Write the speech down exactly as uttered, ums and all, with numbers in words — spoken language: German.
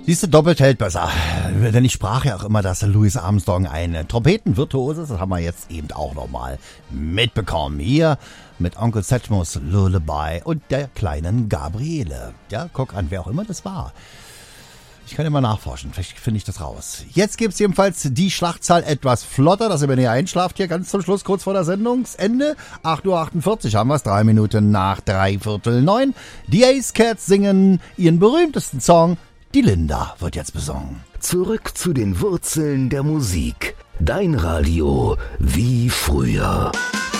Siehst du, doppelt hält besser. Denn ich sprach ja auch immer, dass Louis Armstrong ein Trompetenvirtuose ist. Das haben wir jetzt eben auch nochmal mitbekommen. Hier mit Onkel Sedgmos Lullaby und der kleinen Gabriele. Ja, guck an, wer auch immer das war. Ich kann immer nachforschen, vielleicht finde ich das raus. Jetzt gibt's jedenfalls die Schlachtzahl etwas flotter, dass ihr, wenn ihr einschlaft, hier ganz zum Schluss, kurz vor der Sendungsende. acht Uhr achtundvierzig haben wir's, drei Minuten nach drei Viertel neun. Die Ace Cats singen ihren berühmtesten Song, Die Linda wird jetzt besungen. Zurück zu den Wurzeln der Musik. Dein Radio wie früher.